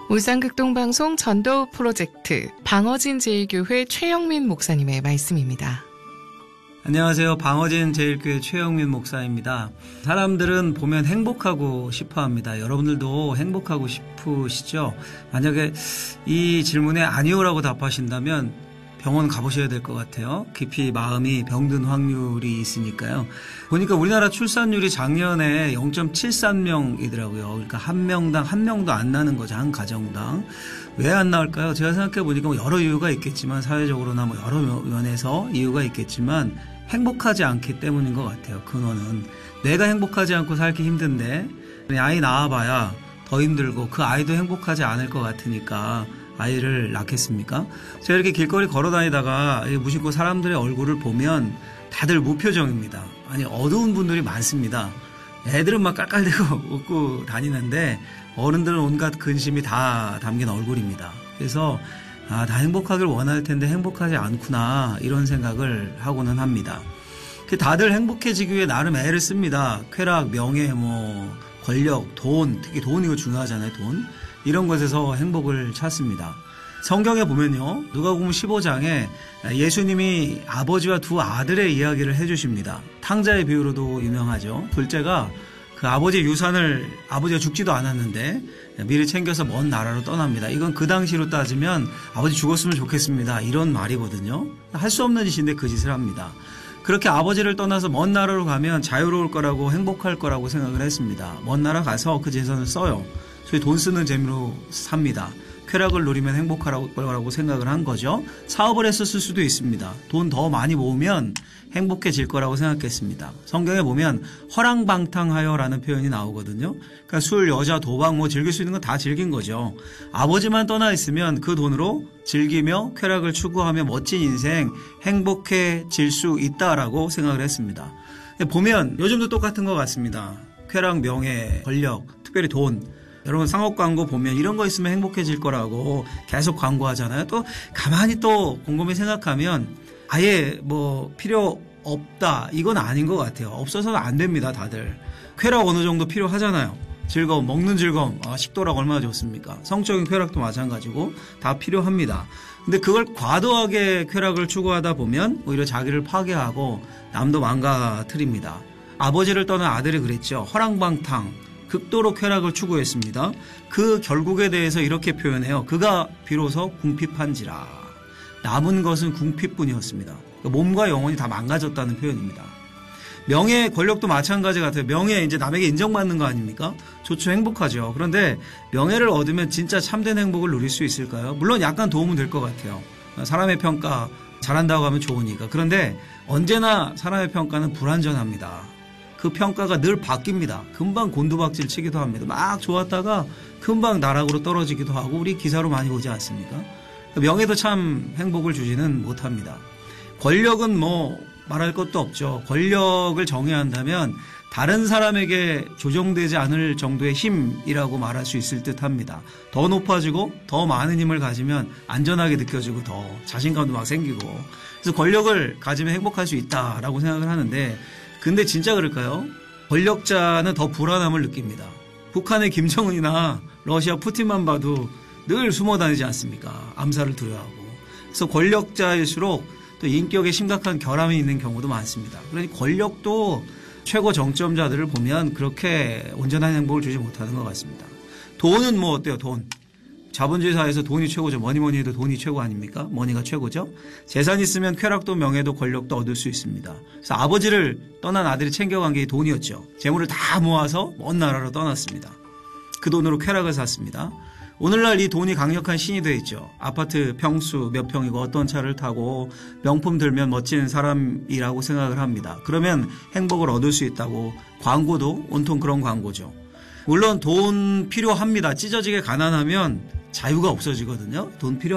울산극동방송 전도 프로젝트 방어진 제일교회 최영민 목사님의 말씀입니다. 안녕하세요. 방어진 제일교회 최영민 목사입니다. 사람들은 보면 행복하고 싶어 합니다. 여러분들도 행복하고 싶으시죠? 만약에 이 질문에 아니오라고 답하신다면 병원 가보셔야 될 것 같아요. 깊이 마음이 병든 확률이 있으니까요. 보니까 우리나라 출산율이 작년에 0.73명이더라고요. 그러니까 한 명당 한 명도 안 나는 거죠. 한 가정당. 왜 안 나올까요? 제가 생각해 보니까 여러 이유가 있겠지만, 사회적으로나 여러 면에서 이유가 있겠지만 행복하지 않기 때문인 것 같아요. 근원은 내가 행복하지 않고 살기 힘든데 아이 낳아봐야 더 힘들고 그 아이도 행복하지 않을 것 같으니까 아이를 낳겠습니까? 제가 이렇게 길거리 걸어다니다가 무심코 사람들의 얼굴을 보면 다들 무표정입니다. 아니, 어두운 분들이 많습니다. 애들은 막 깔깔대고 웃고 다니는데 어른들은 온갖 근심이 다 담긴 얼굴입니다. 그래서 다 행복하길 원할 텐데 행복하지 않구나, 이런 생각을 하고는 합니다. 다들 행복해지기 위해 나름 애를 씁니다. 쾌락, 명예, 권력, 돈, 특히 돈, 이거 중요하잖아요. 돈. 이런 것에서 행복을 찾습니다. 성경에 보면요, 누가복음 15장에 예수님이 아버지와 두 아들의 이야기를 해주십니다. 탕자의 비유로도 유명하죠. 둘째가 그 아버지의 유산을, 아버지가 죽지도 않았는데 미리 챙겨서 먼 나라로 떠납니다. 이건 그 당시로 따지면 아버지 죽었으면 좋겠습니다, 이런 말이거든요. 할 수 없는 짓인데 그 짓을 합니다. 그렇게 아버지를 떠나서 먼 나라로 가면 자유로울 거라고, 행복할 거라고 생각을 했습니다. 먼 나라 가서 그 재산을 써요. 소위 돈 쓰는 재미로 삽니다. 쾌락을 누리면 행복하라고 생각을 한 거죠. 사업을 했었을 수도 있습니다. 돈 더 많이 모으면 행복해질 거라고 생각했습니다. 성경에 보면 허랑방탕하여라는 표현이 나오거든요. 그러니까 술, 여자, 도박 즐길 수 있는 건 다 즐긴 거죠. 아버지만 떠나 있으면 그 돈으로 즐기며 쾌락을 추구하며 멋진 인생, 행복해질 수 있다라고 생각을 했습니다. 보면 요즘도 똑같은 것 같습니다. 쾌락, 명예, 권력, 특별히 돈. 여러분 상업 광고 보면 이런 거 있으면 행복해질 거라고 계속 광고하잖아요. 또 가만히 또 곰곰이 생각하면 아예 필요 없다, 이건 아닌 것 같아요. 없어서는 안 됩니다. 다들 쾌락 어느 정도 필요하잖아요. 즐거움, 먹는 즐거움, 식도락 얼마나 좋습니까? 성적인 쾌락도 마찬가지고 다 필요합니다. 근데 그걸 과도하게 쾌락을 추구하다 보면 오히려 자기를 파괴하고 남도 망가뜨립니다. 아버지를 떠난 아들이 그랬죠. 허랑방탕, 극도로 쾌락을 추구했습니다. 그 결국에 대해서 이렇게 표현해요. 그가 비로소 궁핍한지라. 남은 것은 궁핍뿐이었습니다. 몸과 영혼이 다 망가졌다는 표현입니다. 명예, 권력도 마찬가지 같아요. 명예, 이제 남에게 인정받는 거 아닙니까? 좋죠, 행복하죠. 그런데 명예를 얻으면 진짜 참된 행복을 누릴 수 있을까요? 물론 약간 도움은 될 것 같아요. 사람의 평가 잘한다고 하면 좋으니까. 그런데 언제나 사람의 평가는 불완전합니다. 그 평가가 늘 바뀝니다. 금방 곤두박질 치기도 합니다. 막 좋았다가 금방 나락으로 떨어지기도 하고 우리 기사로 많이 보지 않습니까? 명예도 참 행복을 주지는 못합니다. 권력은 말할 것도 없죠. 권력을 정의한다면 다른 사람에게 조정되지 않을 정도의 힘이라고 말할 수 있을 듯 합니다. 더 높아지고 더 많은 힘을 가지면 안전하게 느껴지고 더 자신감도 막 생기고, 그래서 권력을 가지면 행복할 수 있다라고 생각을 하는데, 근데 진짜 그럴까요? 권력자는 더 불안함을 느낍니다. 북한의 김정은이나 러시아 푸틴만 봐도 늘 숨어 다니지 않습니까? 암살을 두려워하고. 그래서 권력자일수록 또 인격에 심각한 결함이 있는 경우도 많습니다. 그러니 권력도 최고 정점자들을 보면 그렇게 온전한 행복을 주지 못하는 것 같습니다. 돈은 어때요? 돈. 자본주의 사회에서 돈이 최고죠. 뭐니 해도 돈이 최고 아닙니까? 머니가 최고죠. 재산이 있으면 쾌락도 명예도 권력도 얻을 수 있습니다. 그래서 아버지를 떠난 아들이 챙겨간 게 돈이었죠. 재물을 다 모아서 먼 나라로 떠났습니다. 그 돈으로 쾌락을 샀습니다. 오늘날 이 돈이 강력한 신이 되어 있죠. 아파트 평수 몇 평이고 어떤 차를 타고 명품 들면 멋진 사람이라고 생각을 합니다. 그러면 행복을 얻을 수 있다고, 광고도 온통 그런 광고죠. 물론 돈 필요합니다. 찢어지게 가난하면 자유가 없어지거든요. 돈 필요합니다.